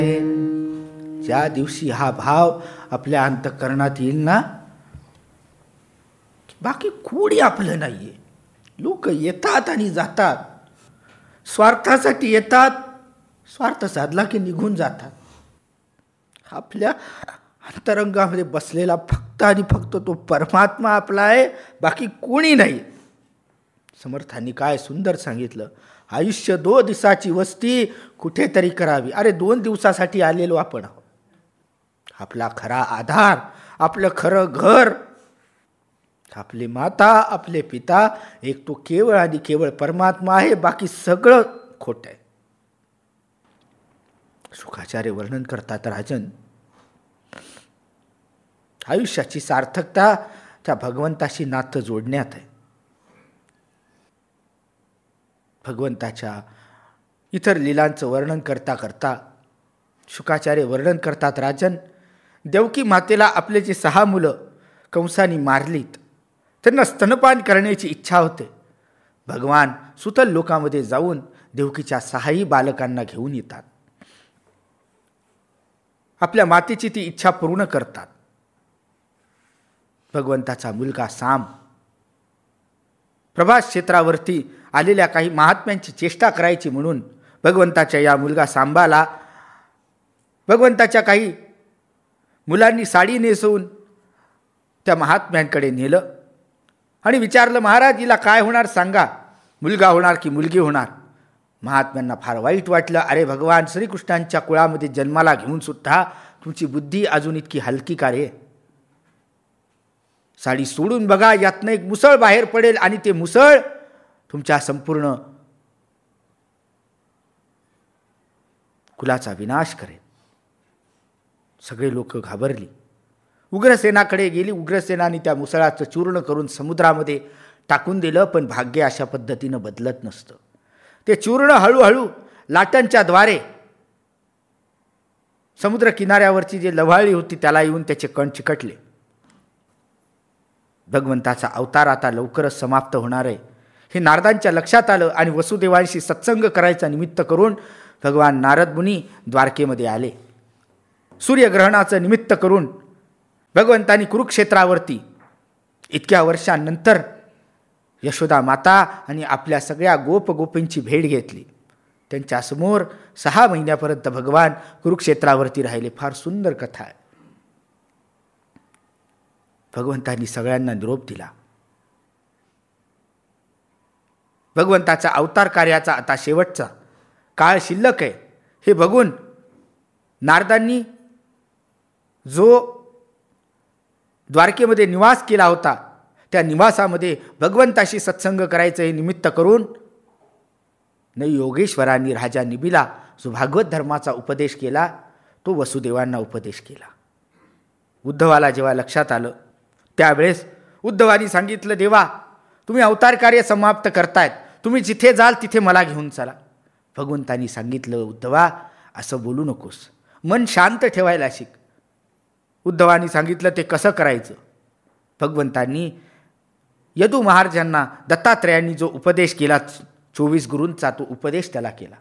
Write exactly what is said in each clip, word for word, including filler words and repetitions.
ज्या दिवशी हा भाव आपल्या अंतःकरणात येईल ना, बाकी कोणी आपलं नाहीये. लोक येतात आणि जातात, स्वार्थासाठी येतात, स्वार्थ साधला की निघून जातात. आपल्या अंतरंगामध्ये बसलेला फक्त आणि फक्त तो परमात्मा आपला आहे, बाकी कोणी नाही. समर्थांनी काय सुंदर सांगितलं, आयुष्य दो दिवसाची वस्ती कुठेतरी करावी. अरे दोन दिवसासाठी आलेलो आपण आहोत. आपला खरा आधार, आपलं खरं घर, आपले माता, आपले पिता, एक तो केवळ आणि केवळ परमात्मा आहे, बाकी सगळं खोट आहे. शुकाचार्य वर्णन करतात, राजन, आयुष्याची सार्थकता त्या भगवंताशी नातं जोडण्यात आहे. भगवंताच्या इतर लीलांचं वर्णन करता करता शुकाचार्य वर्णन करतात, राजन, देवकी मातेला आपले जे सहा मुलं कंसानी मारलीत, त्यांना स्तनपान करण्याची इच्छा होते. भगवान सुतल लोकांमध्ये जाऊन देवकीच्या सहाही बालकांना घेऊन येतात. आपल्या मातेची ती इच्छा पूर्ण करतात. भगवंताचा मुलगा साम प्रभास क्षेत्रावरती आलेल्या काही महात्म्यांची चेष्टा करायची म्हणून भगवंताच्या या मुलगा सांबाला भगवंताच्या काही मुलांनी साडी नेसवून त्या महात्म्यांकडे नेलं आणि विचारलं, महाराज हिला काय होणार सांगा, मुलगा होणार की मुलगी होणार? महात्म्यांना फार वाईट वाटलं. अरे भगवान श्रीकृष्णांच्या कुळामध्ये जन्माला घेऊन सुद्धा तुमची बुद्धी अजून इतकी हलकी का रे? साडी सोडून बघा, यातनं एक मुसळ बाहेर पडेल आणि ते मुसळ तुमच्या संपूर्ण कुलाचा विनाश करेल. सगळे लोक घाबरली. उग्रसेनाकडे गेली. उग्रसेनाने त्या मुसळाचं चूर्ण करून समुद्रामध्ये टाकून दिलं, पण भाग्य अशा पद्धतीनं बदलत नसतं. ते चूर्ण हळूहळू लाटांच्या द्वारे समुद्र किनाऱ्यावरची जी लव्हाळी होती त्याला येऊन त्याचे कण चिकटले. भगवंताचा अवतार आता लवकरच समाप्त होणार आहे हे नारदांच्या लक्षात आलं आणि वसुदेवांशी सत्संग करायचा निमित्त करून भगवान नारद मुनी द्वारकेमध्ये आले. सूर्यग्रहणाचं निमित्त करून भगवंतांनी कुरुक्षेत्रावरती इतक्या वर्षांनंतर यशोदा माता आणि आपल्या सगळ्या गोप गोपींची भेट घेतली. त्यांच्यासमोर सहा महिन्यापर्यंत भगवान कुरुक्षेत्रावरती राहिले. फार सुंदर कथा आहे. भगवंतांनी सगळ्यांना निरोप दिला. भगवंताचा अवतार कार्याचा आता शेवटचा काळ शिल्लक आहे हे बघून नारदांनी जो द्वारकेमध्ये निवास केला होता त्या निवासामध्ये भगवंताशी सत्संग करायचं हे निमित्त करून न योगेश्वरांनी राजा निबिला जो भागवत धर्माचा उपदेश केला तो वसुदेवांना उपदेश केला. उद्धवाला जेव्हा लक्षात आलं त्यावेळेस उद्धवानी सांगितलं, देवा तुम्ही अवतार कार्य समाप्त करतायत, तुम्ही जिथे जाल तिथे मला घेऊन चला. भगवंतांनी सांगितलं, उद्धवा असं बोलू नकोस, मन शांत ठेवायला शिक. उद्धवानी सांगितलं, ते कसं करायचं? भगवंतांनी यदू महाराजांना दत्तात्रयांनी जो उपदेश केला चोवीस गुरूंचा तो उपदेश त्याला केला.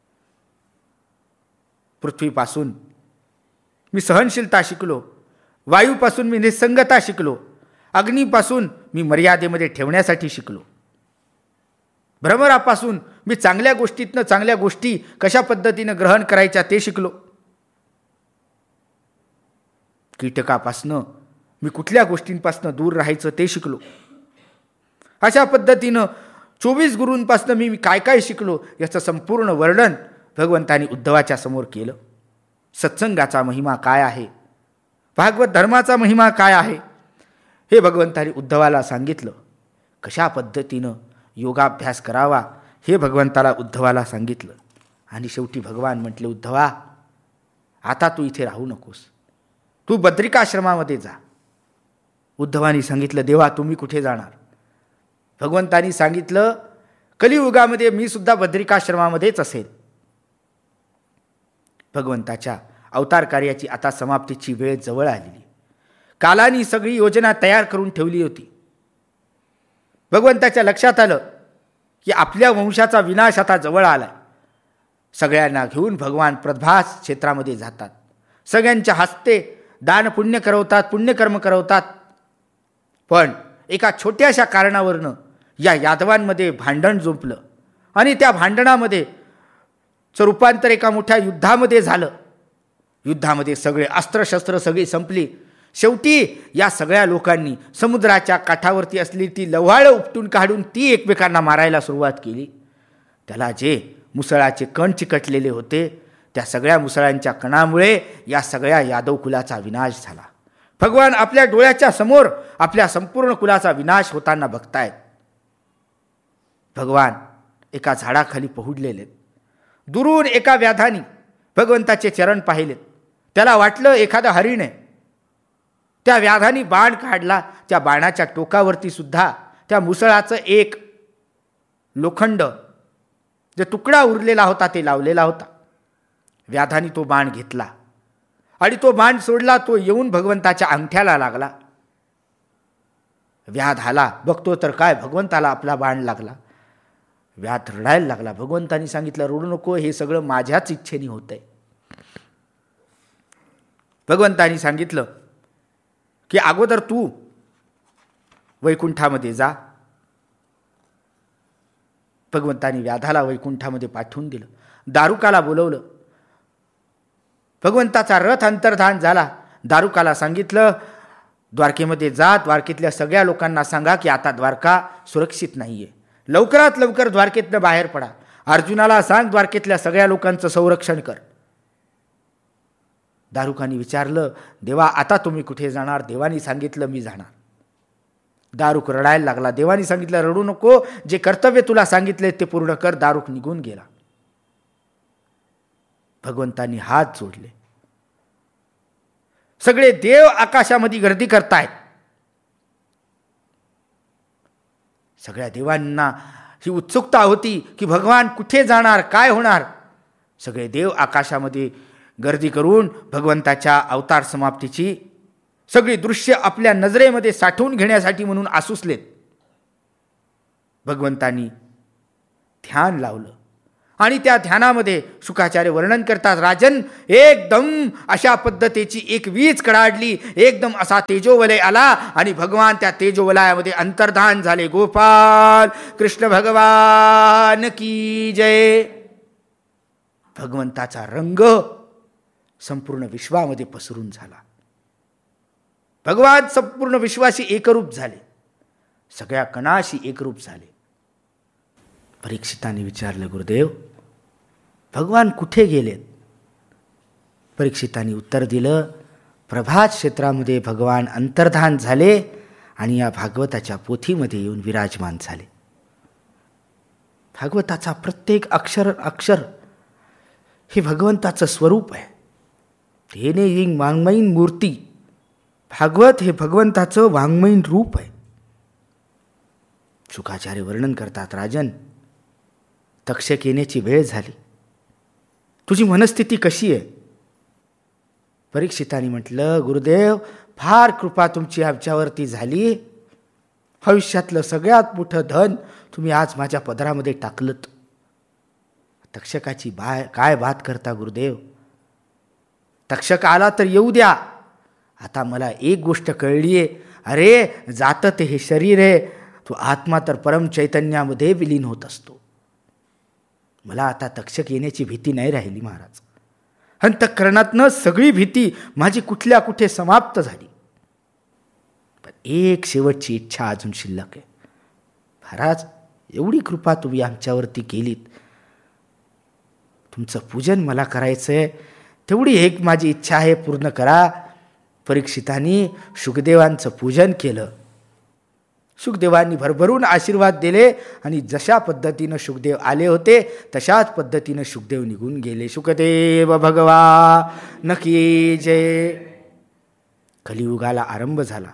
पृथ्वीपासून मी सहनशीलता शिकलो, वायूपासून मी निसंगता शिकलो, अग्नीपासून मी मर्यादेमध्ये ठेवण्यासाठी शिकलो, भ्रमरापासून मी चांगल्या गोष्टीतनं चांगल्या गोष्टी कशा पद्धतीनं ग्रहण करायच्या ते शिकलो, कीटकापासनं मी कुठल्या गोष्टींपासनं दूर राहायचं ते शिकलो. अशा पद्धतीनं चोवीस गुरूंपासनं मी काय काय शिकलो याचं संपूर्ण वर्णन भगवंतांनी उद्धवाच्या समोर केलं. सत्संगाचा महिमा काय आहे, भागवत धर्माचा महिमा काय आहे हे भगवंतांनी उद्धवाला सांगितलं. कशा पद्धतीनं योगाभ्यास करावा हे भगवंताला उद्धवाला सांगितलं. आणि शेवटी भगवान म्हटले, उद्धवा आता तू इथे राहू नकोस, तू बद्रिकाश्रमामध्ये जा. उद्धवानी सांगितलं, देवा तुम्ही कुठे जाणार? भगवंतानी सांगितलं, कलियुगामध्ये मी सुद्धा बद्रिकाश्रमामध्येच असेल. भगवंताच्या अवतार कार्याची आता समाप्तीची वेळ जवळ आलेली. कालानी सगळी योजना तयार करून ठेवली होती. भगवंताच्या लक्षात आलं की आपल्या वंशाचा विनाश आता जवळ आला. सगळ्यांना घेऊन भगवान प्रभास क्षेत्रामध्ये जातात. सगळ्यांच्या हस्ते दान पुण्य करवतात, पुण्यकर्म करवतात. पण एका छोट्याशा कारणावरनं या यादवांमध्ये भांडण जुंपलं आणि त्या भांडणामध्ये चं रूपांतर एका मोठ्या युद्धामध्ये झालं. युद्धामध्ये सगळे अस्त्रशस्त्र सगळी संपली. शेवटी या सगळ्या लोकांनी समुद्राच्या काठावरती असलेली ती लव्हाळं उपटून काढून ती एकमेकांना मारायला सुरुवात केली. त्याला जे मुसळाचे कण चिकटलेले होते त्या सगळ्या मुसळांच्या कणामुळे या सगळ्या यादव कुलाचा विनाश झाला. भगवान आपल्या डोळ्याच्या समोर आपल्या संपूर्ण कुलाचा विनाश होताना बघतायत. भगवान एका झाडाखाली पहुडलेले. दुरून एका व्याधानी भगवंताचे चरण पाहिलेत. त्याला वाटलं एखादं हरिण आहे. त्या व्याधानी बाण काढला. त्या बाणाच्या टोकावरती सुद्धा त्या मुसळाचं एक लोखंड जे तुकडा उरलेला होता ते लावलेला होता. व्याधानी तो बाण घेतला आणि तो बाण सोडला. तो येऊन भगवंताच्या अंगठ्याला लागला. व्याध आला, बघतो तर काय भगवंताला आपला बाण लागला. व्याध रडायला लागला. भगवंतानी सांगितलं रडू नको, हे सगळं माझ्याच इच्छेने होतंय. भगवंतानी सांगितलं की अगोदर तू वैकुंठामध्ये जा. भगवंतानी व्याधाला वैकुंठामध्ये पाठवून दिलं. दारुकाला बोलवलं. भगवंताचा रथ अंतर्धान झाला. दारुकाला सांगितलं द्वारकेमध्ये जा, द्वारकेतल्या सगळ्या लोकांना सांगा की आता द्वारका सुरक्षित नाहीये, लवकरात लवकर द्वारकेतनं बाहेर पडा. अर्जुनाला सांग द्वारकेतल्या सगळ्या लोकांचं संरक्षण कर. दारुकाने विचारलं देवा आता तुम्ही कुठे जाणार? देवानी सांगितलं मी जाणार. दारुक रडायला लागला. देवानी सांगितलं रडू नको, जे कर्तव्य तुला सांगितले ते पूर्ण कर. दारुक निघून गेला. भगवंतांनी हात जोडले. सगळे देव आकाशामध्ये गर्दी करतायत. सगळ्या देवांना ही उत्सुकता होती की भगवान कुठे जाणार, काय होणार. सगळे देव आकाशामध्ये गर्दी करून भगवंताच्या अवतार समाप्तीची सगळी दृश्य आपल्या नजरेमध्ये साठवून घेण्यासाठी म्हणून आसुसलेत. भगवंतांनी ध्यान लावलं आणि त्या ध्यानामध्ये शुकाचार्य वर्णन करतात राजन एकदम अशा पद्धतीची एक वीज कडाडली. एकदम असा तेजोवलय आला आणि भगवान त्या तेजोवलयामध्ये अंतर्धान झाले. गोपाल कृष्ण भगवान की जय. भगवंताचा रंग संपूर्ण विश्वामध्ये पसरून झाला. भगवान संपूर्ण विश्वाशी एकरूप झाले. सगळ्या कणाशी एकरूप झाले. परीक्षिताने विचारलं गुरुदेव भगवान कुठे गेलेत? परीक्षिताने उत्तर दिलं प्रभात क्षेत्रामध्ये भगवान अंतर्धान झाले आणि या भागवताच्या पोथीमध्ये येऊन विराजमान झाले. भागवताचा प्रत्येक अक्षर अक्षर हे भगवंताचं स्वरूप आहे. तेने येईन वाङ्मयीन मूर्ती. भागवत हे भगवंताचं वाङ्मयीन रूप आहे. शुकाचार्य वर्णन करतात राजन तक्षक येण्याची वेळ झाली. तुझी मनस्थिती कशी आहे? परीक्षिताने म्हटलं गुरुदेव फार कृपा तुमची आमच्यावरती झाली. भविष्यातलं सगळ्यात मोठं धन तुम्ही आज माझ्या पदरामध्ये टाकलत. तक्षकाची बाय काय बात करता गुरुदेव? तक्षक आला तर येऊ द्या. आता मला एक गोष्ट कळली आहे. अरे जातं ते हे शरीर आहे, तो आत्मा तर परम चैतन्यामध्ये विलीन होत असतो. मला आता तक्षक येण्याची भीती नाही राहिली महाराज. अंतःकरणातनं सगळी भीती माझी कुठल्या कुठे समाप्त झाली. पण एक शेवटची इच्छा अजून शिल्लक आहे. महाराज एवढी कृपा तुम्ही आमच्यावरती केलीत, तुमचं पूजन मला करायचं आहे, तेवढी एक माझी इच्छा आहे, पूर्ण करा. परीक्षितांनी शुकदेवांचं पूजन केलं. शुकदेवांनी भरभरून आशीर्वाद दिले आणि जशा पद्धतीनं शुकदेव आले होते तशाच पद्धतीनं शुकदेव निघून गेले. शुकदेव भगवान की जय. कलियुगाला आरंभ झाला.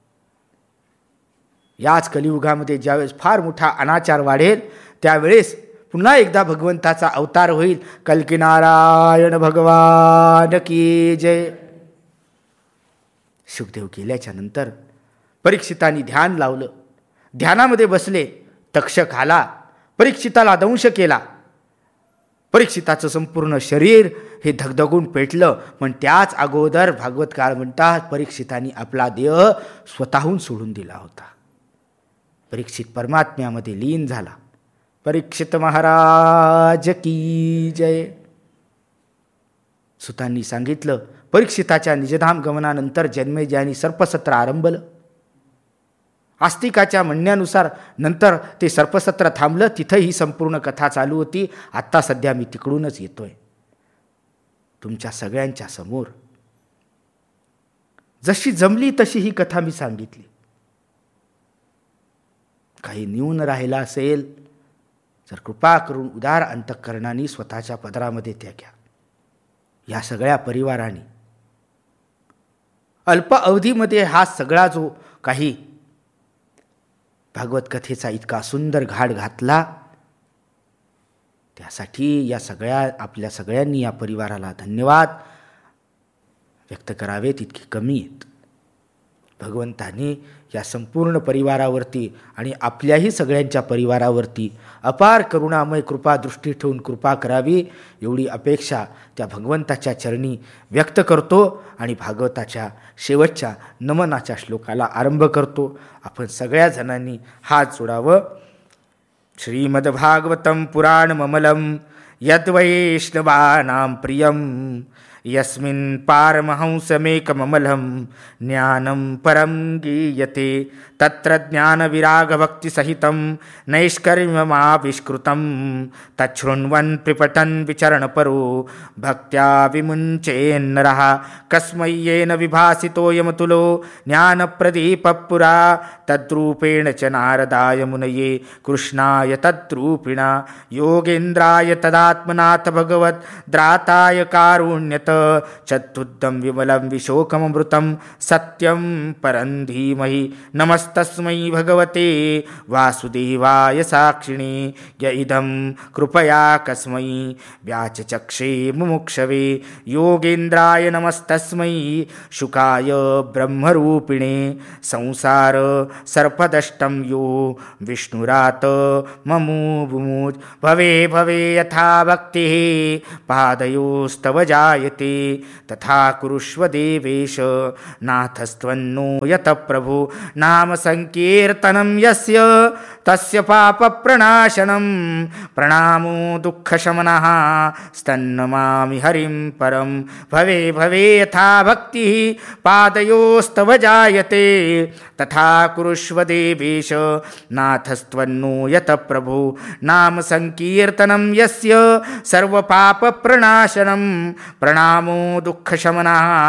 याच कलियुगामध्ये ज्यावेळेस फार मोठा अनाचार वाढेल त्यावेळेस पुन्हा एकदा भगवंताचा अवतार होईल. कल्की नारायण भगवान की जय. शुकदेव गेल्याच्या नंतर परीक्षितांनी ध्यान लावलं. ध्यानामध्ये बसले. तक्षक आला, परीक्षिताला दंश केला. परीक्षिताचं संपूर्ण शरीर हे धगधगून पेटलं. पण त्याच अगोदर भागवतकार म्हणतात परीक्षितांनी आपला देह स्वतःहून सोडून दिला होता. परीक्षित परमात्म्यामध्ये लीन झाला. परीक्षित महाराज की जय. सुतांनी सांगितलं परीक्षिताच्या निजधाम गमनानंतर जन्मेजयाने सर्पसत्र आरंभलं. आस्तिकाच्या म्हणण्यानुसार नंतर ते सर्पसत्र थांबलं. तिथं ही संपूर्ण कथा चालू होती. आत्ता सध्या मी तिकडूनच येतोय तुमच्या सगळ्यांच्या समोर. जशी जमली तशी ही कथा मी सांगितली. काही न्यून राहिला असेल तर कृपा करून उदार अंतःकरणाने स्वतःच्या पदरामध्ये त्या घ्या. या सगळ्या परिवाराने अल्प अवधीमध्ये हा सगळा जो काही भागवत कथेचा इतका सुंदर घाट घातला, त्यासाठी या सगळ्या आपल्या सगळ्यांनी या परिवाराला धन्यवाद व्यक्त करावेत इतकी कमी आहेत. भगवंताने या संपूर्ण परिवारावरती आणि आपल्याही सगळ्यांच्या परिवारावरती अपार करुणामय कृपा दृष्टी ठेवून कृपा करावी एवढी अपेक्षा त्या भगवंताच्या चरणी व्यक्त करतो आणि भागवताच्या शेवटच्या नमनाच्या श्लोकाला आरंभ करतो. आपण सगळ्या जणांनी हात जोडावं. श्रीमद्भागवतं पुराणममलं यद्वैष्णवानां प्रियं यस्मिन् पारमहंसमेकममलं ज्ञानं परं गीयते तत्र ज्ञानविरागभक्तिसहितं नैष्कर्म्यमाविष्कृतं तच्छृण्वन् पिपठन् विचरणपरो भक्त्या विमुञ्चेन्नरः कस्मै येन विभासितोऽयमतुलो ज्ञानप्रदीपपुरा तद्रूपेण च नारदाय मुनये कृष्णाय तद्रूपिणा योगेन्द्राय तदात्मनाथ भगवत् द्राताय कारुण्यत चतुद्धं विमलं विशोकममृतं सत्यं परं धीमहि नमस्तस्मै भगवते वासुदेवाय साक्षिणे य इदं कृपया कस्मै व्याचचक्षे मुमुक्षवे योगेन्द्राय नमस्तस्मै शुकाय ब्रह्मरूपिणे संसार सर्पदष्टं यो विष्णुरात ममुमुच भवे भवे यथा भक्तिः पादयोस्तव जायते तथा कुरुष्व देवेश नाथस्त्वन्नो यत प्रभु नाम संकीर्तनं यस्य तस्य पाप प्रणाशनं प्रणामो दुःखशमनः स्तन्नमामि हरिं परं भवे भवे यथा भक्तिः पादयोस्तव जायते तथा कुरुष्व देवेश नाथस्त्वन्नो यत प्रभु नाम संकीर्तनं यस्य सर्वपाप प्रणाशनं प्रणामो दुःखशमनः